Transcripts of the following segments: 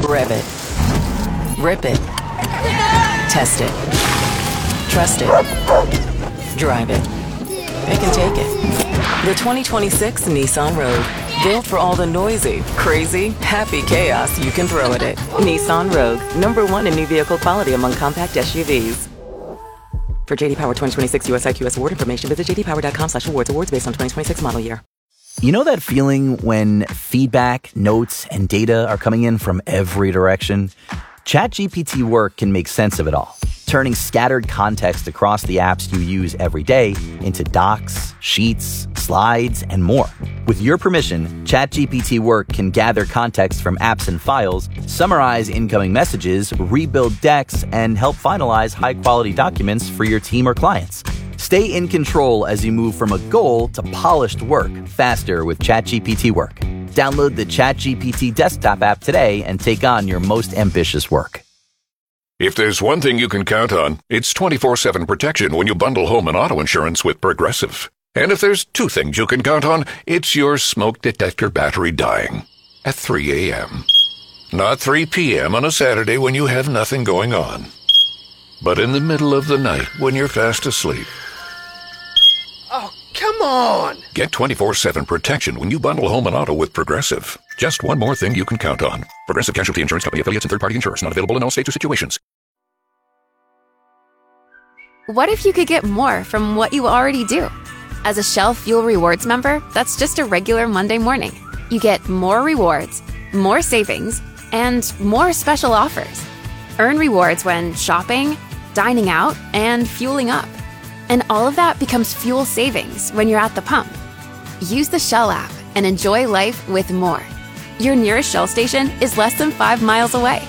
Rev it. Rip it. Test it. Trust it. Drive it. It can take it. The 2026 Nissan Rogue. Built for all the noisy, crazy, happy chaos you can throw at it. Nissan Rogue. #1 in new vehicle quality among compact SUVs. For JD Power 2026 US IQS award information, visit jdpower.com/awards. Awards based on 2026 model year. You know that feeling when feedback, notes, and data are coming in from every direction? ChatGPT Work can make sense of it all, turning scattered context across the apps you use every day into docs, sheets, slides, and more. With your permission, ChatGPT Work can gather context from apps and files, summarize incoming messages, rebuild decks, and help finalize high-quality documents for your team or clients. Stay in control as you move from a goal to polished work faster with ChatGPT Work. Download the ChatGPT desktop app today and take on your most ambitious work. If there's one thing you can count on, it's 24/7 protection when you bundle home and auto insurance with Progressive. And if there's two things you can count on, it's your smoke detector battery dying at 3 a.m. Not 3 p.m. on a Saturday when you have nothing going on, but in the middle of the night when you're fast asleep. Oh, come on! Get 24/7 protection when you bundle home and auto with Progressive. Just one more thing you can count on. Progressive Casualty Insurance Company, affiliates, and third-party insurers. Not available in all states or situations. What if you could get more from what you already do? As a Shell Fuel Rewards member, that's just a regular Monday morning. You get more rewards, more savings, and more special offers. Earn rewards when shopping, dining out, and fueling up. And all of that becomes fuel savings when you're at the pump. Use the Shell app and enjoy life with more. Your nearest Shell station is less than 5 miles away.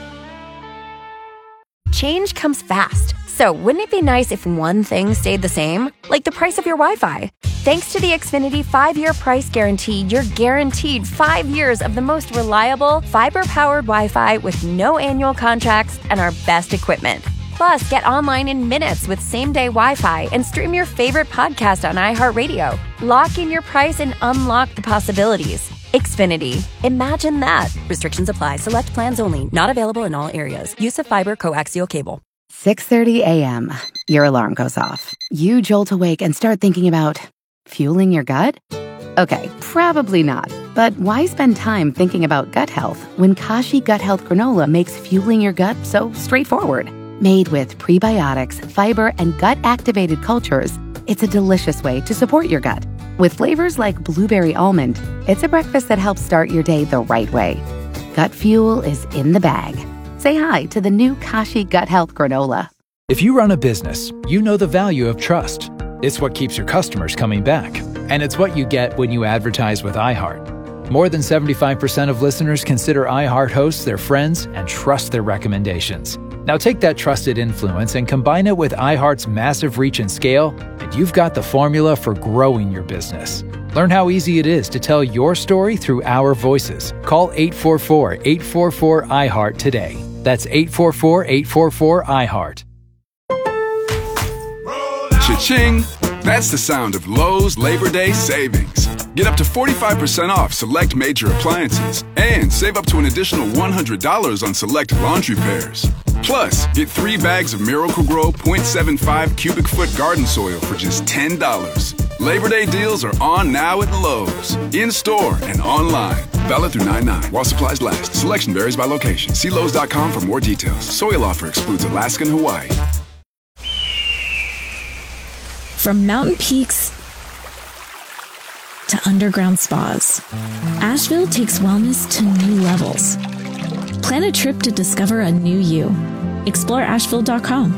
Change comes fast, so wouldn't it be nice if one thing stayed the same? Like the price of your Wi-Fi. Thanks to the Xfinity 5-year price guarantee, you're guaranteed 5 years of the most reliable, fiber-powered Wi-Fi with no annual contracts and our best equipment. Plus, get online in minutes with same-day Wi-Fi and stream your favorite podcast on iHeartRadio. Lock in your price and unlock the possibilities. Xfinity. Imagine that. Restrictions apply. Select plans only. Not available in all areas. Use of fiber coaxial cable. 6:30 a.m. Your alarm goes off. You jolt awake and start thinking about fueling your gut? Okay, probably not. But why spend time thinking about gut health when Kashi Gut Health Granola makes fueling your gut so straightforward? Made with prebiotics, fiber, and gut-activated cultures, it's a delicious way to support your gut. With flavors like blueberry almond, it's a breakfast that helps start your day the right way. Gut fuel is in the bag. Say hi to the new Kashi Gut Health Granola. If you run a business, you know the value of trust. It's what keeps your customers coming back. And it's what you get when you advertise with iHeart. More than 75% of listeners consider iHeart hosts their friends and trust their recommendations. Now take that trusted influence and combine it with iHeart's massive reach and scale, and you've got the formula for growing your business. Learn how easy it is to tell your story through our voices. Call 844-844-iHeart today. That's 844-844-iHeart. Cha-ching! That's the sound of Lowe's Labor Day savings. Get up to 45% off select major appliances and save up to an additional $100 on select laundry pairs. Plus, get 3 bags of Miracle-Gro 0.75 cubic foot garden soil for just $10. Labor Day deals are on now at Lowe's, in-store and online. Valid through 9/9 while supplies last. Selection varies by location. See Lowe's.com for more details. Soil offer excludes Alaska and Hawaii. From mountain peaks to underground spas, Asheville takes wellness to new levels. Plan a trip to discover a new you. Explore Asheville.com.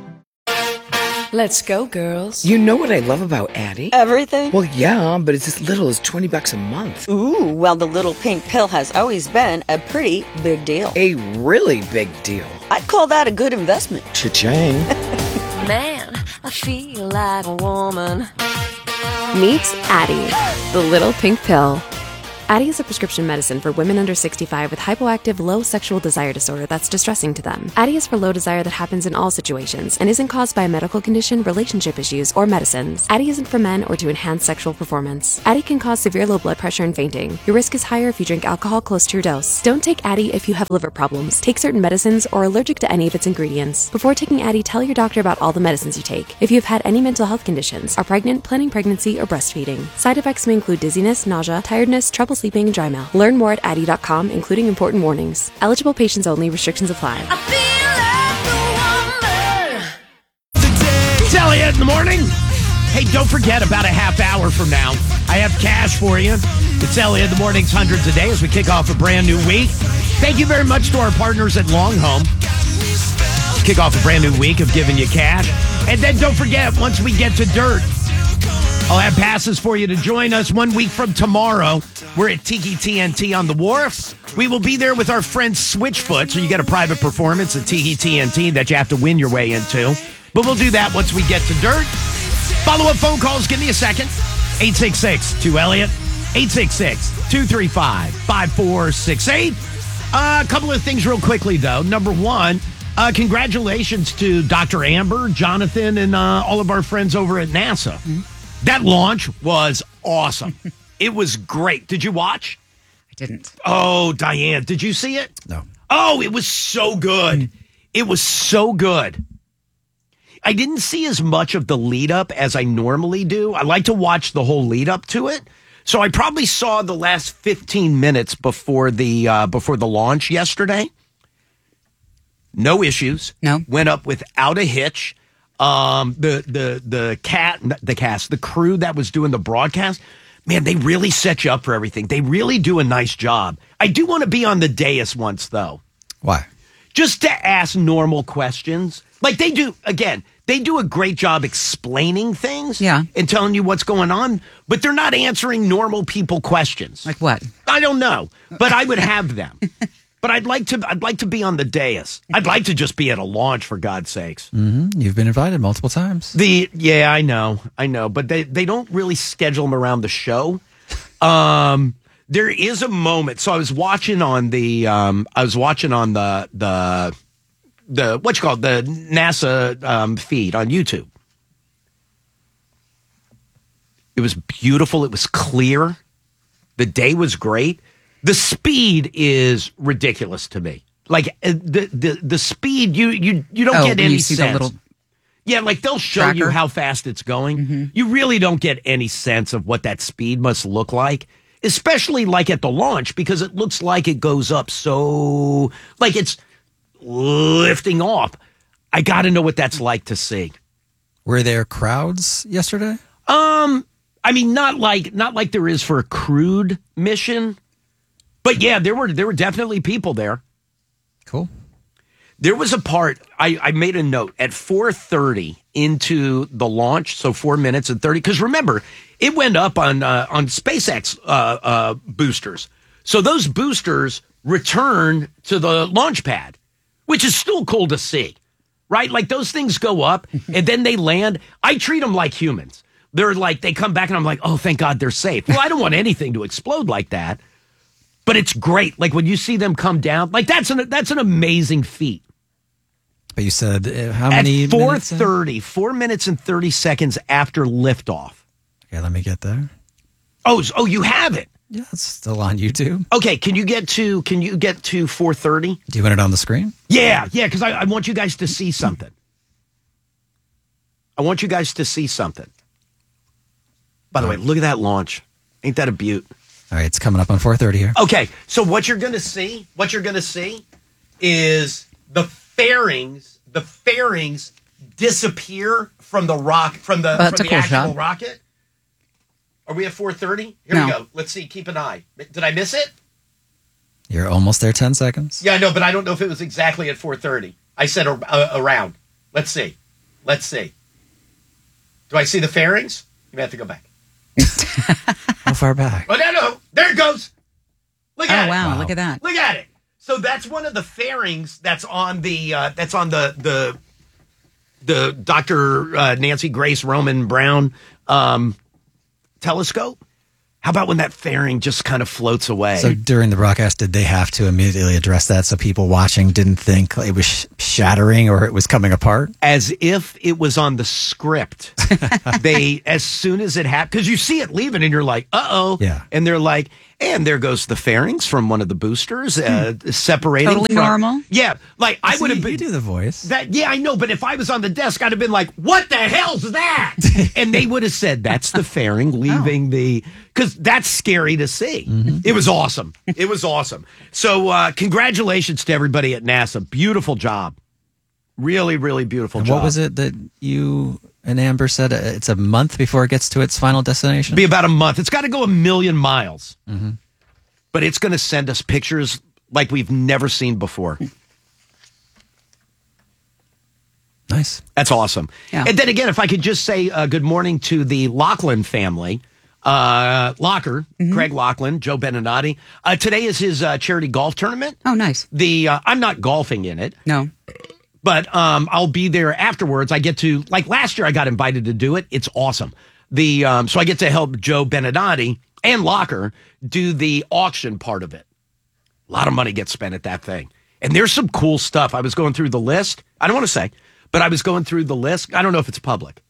Let's go, girls. You know what I love about Addie? Everything? Well, yeah, but it's as little as $20 a month. Ooh, well, the little pink pill has always been a pretty big deal. A really big deal. I'd call that a good investment. Cha-ching. Man, I feel like a woman. Meet Addie, the little pink pill. Addyi is a prescription medicine for women under 65 with hypoactive low sexual desire disorder that's distressing to them. Addyi is for low desire that happens in all situations and isn't caused by a medical condition, relationship issues, or medicines. Addyi isn't for men or to enhance sexual performance. Addyi can cause severe low blood pressure and fainting. Your risk is higher if you drink alcohol close to your dose. Don't take Addyi if you have liver problems, take certain medicines, or are allergic to any of its ingredients. Before taking Addyi, tell your doctor about all the medicines you take. If you've had any mental health conditions, are pregnant, planning pregnancy, or breastfeeding. Side effects may include dizziness, nausea, tiredness, trouble sleeping, and dry mouth. Learn more at Addyi.com, including important warnings. Eligible patients only. Restrictions apply. It's Elliot in the morning. Hey, don't forget, about a half hour from now, I have cash for you. It's Elliot in the morning's hundreds a day as we kick off a brand new week. Thank you very much to our partners at Long Home. Kick off a brand new week of giving you cash. And then don't forget, once we get to Dirt, I'll have passes for you to join us 1 week from tomorrow. We're at Tiki TNT on the Wharf. We will be there with our friend Switchfoot, so you get a private performance at Tiki TNT that you have to win your way into. But we'll do that once we get to Dirt. Follow-up phone calls. Give me a second. 866-2-ELLIOT. 866-235-5468. A couple of things real quickly, though. Number one, congratulations to Dr. Amber, Jonathan, and all of our friends over at NASA. Mm-hmm. That launch was awesome. It was great. Did you watch? I didn't. Oh, Diane, did you see it? No. Oh, it was so good. It was so good. I didn't see as much of the lead up as I normally do. I like to watch the whole lead up to it. So I probably saw the last 15 minutes before the launch yesterday. No issues. No. Went up without a hitch. The crew that was doing the broadcast, man, they really set you up for everything. They really do a nice job. I do want to be on the dais once, though. Why? Just to ask normal questions. Like they do, again, they do a great job explaining things and telling you what's going on, but they're not answering normal people questions. Like what? I don't know, but I would have them. But I'd like to be on the dais. I'd like to just be at a launch, for God's sakes. Mm-hmm. You've been invited multiple times. I know, but they don't really schedule them around the show. There is a moment. So I was watching on the what you call it, the NASA feed on YouTube. It was beautiful. It was clear. The day was great. The speed is ridiculous to me. Like the speed, you don't get any sense. Yeah, like they'll show you how fast it's going. Mm-hmm. You really don't get any sense of what that speed must look like, especially like at the launch, because it looks like it goes up so like it's lifting off. I got to know what that's like to see. Were there crowds yesterday? I mean, not like there is for a crewed mission. But yeah, there were definitely people there. Cool. There was a part, I made a note, at 4:30 into the launch, so 4 minutes and 30, because remember, it went up on SpaceX boosters. So those boosters return to the launch pad, which is still cool to see, right? Like those things go up and then they land. I treat them like humans. They're like, they come back and I'm like, oh, thank God they're safe. Well, I don't want anything to explode like that. But it's great. Like when you see them come down, like that's an amazing feat. But you said how many? At 4:30, 4 minutes and 30 seconds after liftoff. Okay, let me get there. Oh, you have it. Yeah, it's still on YouTube. Okay, can you get to 4:30? Do you want it on the screen? Yeah, because I want you guys to see something. By the way, look at that launch. Ain't that a beaut? All right, it's coming up on 4:30 here. Okay, so what you're going to see is the fairings disappear from the actual rocket. Are we at 4:30? Here we go. Let's see. Keep an eye. Did I miss it? You're almost there, 10 seconds. Yeah, I know, but I don't know if it was exactly at 4:30. I said around. Let's see. Do I see the fairings? You may have to go back. How far back? Oh, no. There it goes. Look at it. Wow. Look at that. Look at it. So that's one of the fairings that's on the Dr. Nancy Grace Roman Brown telescope. How about when that fairing just kind of floats away? So during the broadcast, did they have to immediately address that so people watching didn't think it was shattering or it was coming apart? As if it was on the script. They, as soon as it happened, because you see it leaving and you're like, uh-oh. Yeah. And they're like, and there goes the fairings from one of the boosters, separating. Totally from, normal. Yeah. Like, I would have been. You do the voice. Yeah, I know. But if I was on the desk, I'd have been like, what the hell's that? And they would have said, that's the fairing leaving the. Because that's scary to see. Mm-hmm. It was awesome. It was awesome. So, congratulations to everybody at NASA. Beautiful job. Really, really beautiful job. What was it that you and Amber said? It's a month before it gets to its final destination? Be about a month. It's got to go 1,000,000 miles. Mm-hmm. But it's going to send us pictures like we've never seen before. Nice. That's awesome. Yeah. And then again, if I could just say good morning to the Lachlan family. Locker, Craig Lachlan, Joe Beninati. Today is his charity golf tournament. Oh, nice. I'm not golfing in it. No. But I'll be there afterwards. I get to, like last year I got invited to do it. It's awesome. So I get to help Joe Beninati and Locker do the auction part of it. A lot of money gets spent at that thing. And there's some cool stuff. I was going through the list. I don't want to say, but I was going through the list. I don't know if it's public.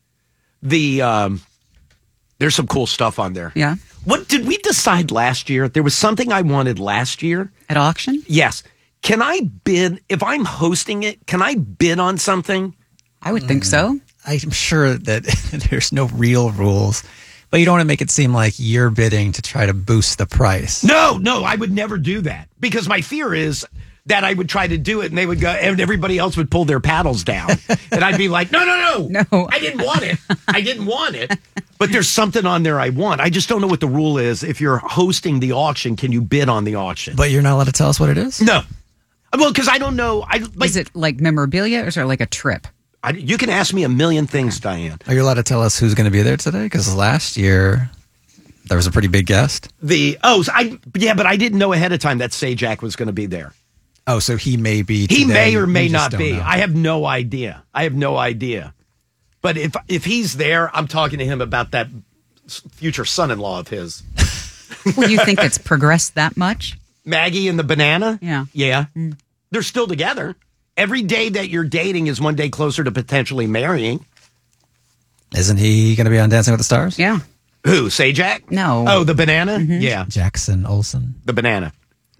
There's some cool stuff on there. Yeah. What did we decide last year? There was something I wanted last year. At auction? Yes. Can I bid, if I'm hosting it, can I bid on something? I would think so. I'm sure that there's no real rules, but you don't want to make it seem like you're bidding to try to boost the price. No, I would never do that because my fear is that I would try to do it and they would go, and everybody else would pull their paddles down. And I'd be like, no. I didn't want it. But there's something on there I want. I just don't know what the rule is. If you're hosting the auction, can you bid on the auction? But you're not allowed to tell us what it is? No. Well, because I don't know. Is it like memorabilia or is it like a trip? You can ask me a million things, Diane. Are you allowed to tell us who's going to be there today? Because last year there was a pretty big guest. But I didn't know ahead of time that Sajak was going to be there. Oh, so he may be today. He may or may not be. Know. I have no idea. But if he's there, I'm talking to him about that future son-in-law of his. Well, you think it's progressed that much? Maggie and the banana? Yeah. Yeah. They're still together. Every day that you're dating is one day closer to potentially marrying. Isn't he going to be on Dancing with the Stars? Yeah. Who? Sajak? No. Oh, the banana? Mm-hmm. Yeah. Jackson Olsen. The banana.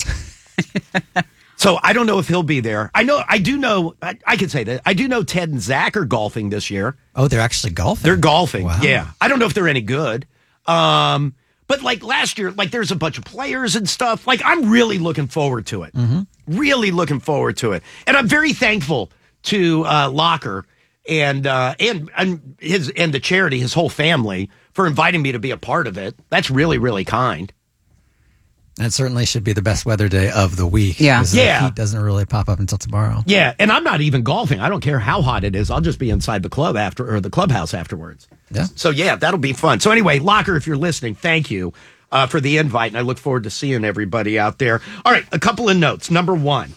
So I don't know if he'll be there. I could say that. I do know Ted and Zach are golfing this year. Oh, they're actually golfing? They're golfing, wow. Yeah. I don't know if they're any good. But like last year, like there's a bunch of players and stuff. Like I'm really looking forward to it. Mm-hmm. Really looking forward to it. And I'm very thankful to Locker and the charity, his whole family, for inviting me to be a part of it. That's really, really kind. And it certainly should be the best weather day of the week. Yeah. The heat doesn't really pop up until tomorrow. Yeah, and I'm not even golfing. I don't care how hot it is. I'll just be inside the clubhouse afterwards. Yeah. So yeah, that'll be fun. So anyway, Locker, if you're listening, thank you for the invite, and I look forward to seeing everybody out there. All right, a couple of notes. Number one,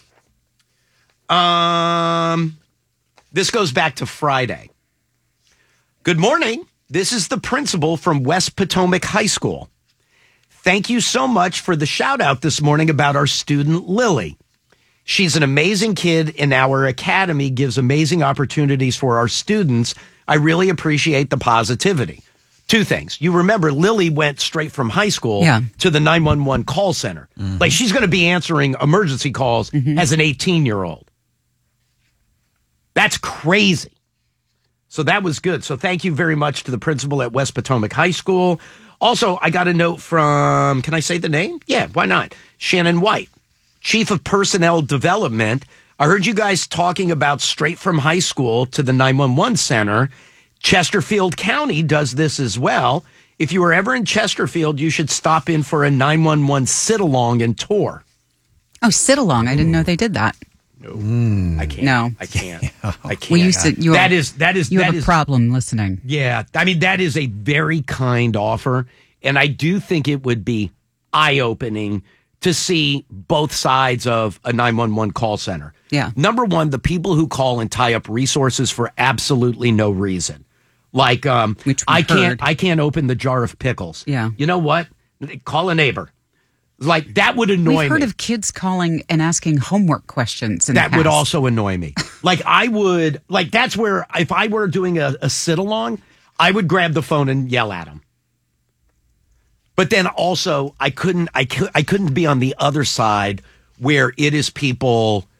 this goes back to Friday. Good morning. This is the principal from West Potomac High School. Thank you so much for the shout out this morning about our student Lily. She's an amazing kid, and our academy gives amazing opportunities for our students. I really appreciate the positivity. Two things. You remember Lily went straight from high school to the 911 call center. Mm-hmm. Like she's going to be answering emergency calls as an 18-year-old. That's crazy. So that was good. So thank you very much to the principal at West Potomac High School. Also, I got a note from, can I say the name? Yeah, why not? Shannon White, Chief of Personnel Development. I heard you guys talking about straight from high school to the 911 center. Chesterfield County does this as well. If you were ever in Chesterfield, you should stop in for a 911 sit-along and tour. Oh, sit-along. I didn't know they did that. No, I can't. No. I can't. I can't. We used to, you have a problem listening. Yeah. I mean, that is a very kind offer. And I do think it would be eye-opening to see both sides of a 911 call center. Yeah. Number one, the people who call and tie up resources for absolutely no reason. Like, I can't open the jar of pickles. Yeah. You know what? Call a neighbor. Like, that would annoy me. We've heard of kids calling and asking homework questions. In That the would past. also annoy me. Like, I would, like, that's where, if I were doing a sit-along, I would grab the phone and yell at them. But then also, I couldn't be on the other side where it is people